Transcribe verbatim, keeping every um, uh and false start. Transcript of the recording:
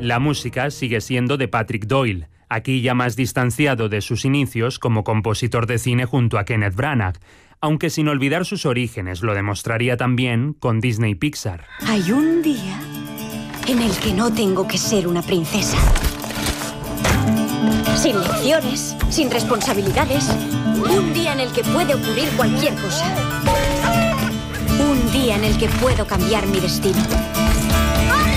La música sigue siendo de Patrick Doyle, aquí ya más distanciado de sus inicios como compositor de cine junto a Kenneth Branagh, aunque sin olvidar sus orígenes, lo demostraría también con Disney Pixar. Hay un día en el que no tengo que ser una princesa. Sin lecciones, sin responsabilidades. Un día en el que puede ocurrir cualquier cosa. Un día en el que puedo cambiar mi destino.